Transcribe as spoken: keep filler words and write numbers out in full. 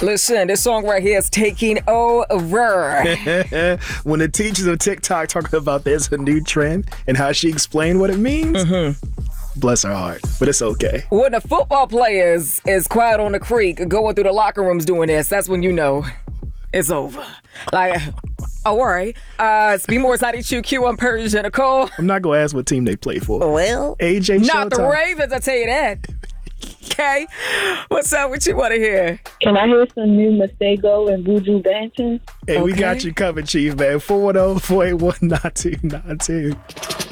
Listen, this song right here is taking over. When the teachers of TikTok talking about there's a new trend and how she explained what it means, mm-hmm. bless her heart, but it's okay. When the football players is quiet on the creek going through the locker rooms doing this, that's when you know it's over. Like, oh, worry. Uh, it's Be More Side Q Q. I'm Persia Nicole. I'm not going to ask what team they play for. Well, A J not Showtime. the Ravens, I tell you that. Okay, what's up? What you want to hear? Can I hear some new Masego and Buju Banton? Hey, Okay. we got you covered, Chief, man. four one zero, four eight one, nine two nine two.